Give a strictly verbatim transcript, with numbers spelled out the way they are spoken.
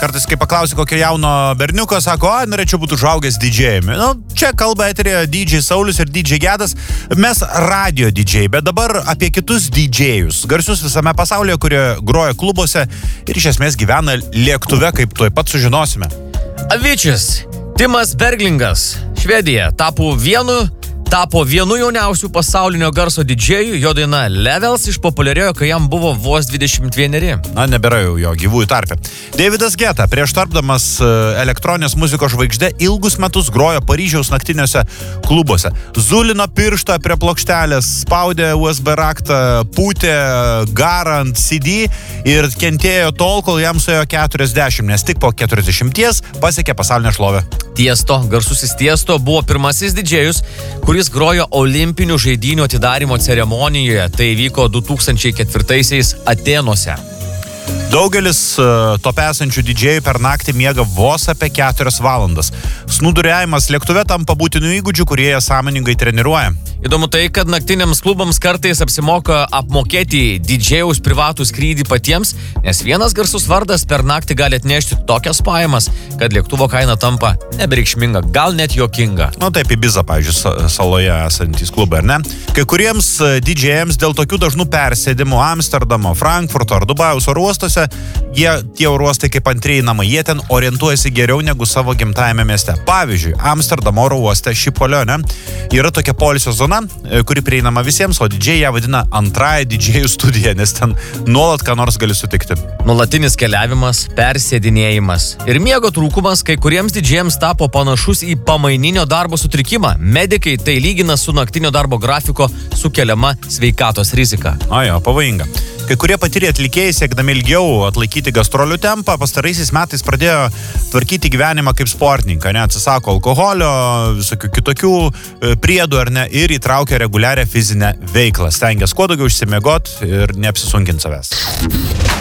kartais, kai paklausi kokio jauno berniuko, sako, a, norėčiau būti užaugęs didžėjami. Nu, čia kalba eterėje D J Saulius ir D J Gedas. Mes radio didžėjai, bet dabar apie kitus didžėjus. Garsius visame pasaulyje, kurie groja klubuose ir iš esmės gyvena lėktuve, kaip tuoj pat sužinosime. Avicii, Timas Berglingas, Švedija, tapo vienu tapo vienu jauniausių pasaulinio garso didžėjų, jo daina Levels išpopuliarėjo, kai jam buvo vos dvidešimt vieneri. Na, nebėra jau jo gyvųjų tarpe. Davidas Guetta, prieš tarpdamas elektroninės muzikos žvaigždė, ilgus metus grojo Paryžiaus naktiniuose klubuose. Zulino pirštą prie plokštelės, spaudė U S B raktą, pūtė garą ant C D ir kentėjo tol, kol jam suėjo keturiasdešimt, nes tik po keturiasdešimties pasiekė pasaulinę šlovę. Tiesto, garsusis Tiesto buvo pirmasis didžėjus, kuris grojo olimpinių žaidynių atidarymo ceremonijoje. Tai vyko du tūkstančiai ketvirtaisiais Atėnuose. Daugelis uh, top esančių didžėjų per naktį miega vos apie keturias valandas. Snūduriavimas lėktuve tampa būtinų įgūdžių, kurie jie sąmoningai treniruoja. Įdomu tai, kad naktiniams klubams kartais apsimoka apmokėti didžėjaus privatų skrydį patiems, nes vienas garsus vardas per naktį gali atnešti tokias pajamas, kad lėktuvo kaina tampa nebereikšminga, gal net juokinga. Nu taip, Ibiza, pavyzdžiui, saloje esantys klubai, ar ne? Kai kuriems didžėjams dėl tokių dažnų persėdimų Amsterdamo, Frankfurto ar Dubajaus oro uostuose, jie, tie oro uostai kaip antrieji namai, jie ten orientuojasi geriau negu savo gimtajame mieste. Pavyzdžiui, Amsterdamo oro uoste Šipolio, ne, yra tokia poilsio zona, kuri prieinama visiems, o didžėjai ją vadina antrąją didžėjų studiją, nes ten nuolat ką nors gali sutikti. Nuolatinis keliavimas, persėdinėjimas ir miego trūkumas kai kuriems didžėjams tapo panašus į pamaininio darbo sutrikimą. Medikai tai lygina su naktinio darbo grafiko sukeliama sveikatos rizika. O jo, pavojinga. Kai kurie patyrė atlikėjai, siekdami ilgiau atlaikyti gastrolių tempą, pastaraisiais metais pradėjo tvarkyti gyvenimą kaip sportininką, ne, atsisako alkoholio, visokių kitokių priedų, ar ne, ir įtraukia reguliarią fizinę veiklą. Stengiasi kuo daugiau išsimiegot ir neapsisunkinti savęs.